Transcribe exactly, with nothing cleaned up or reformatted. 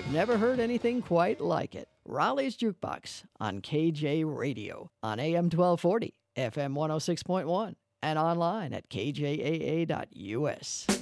Never heard anything quite like it. Raleigh's Jukebox on K J Radio on A M twelve forty, F M one oh six point one, and online at K J A A dot U S.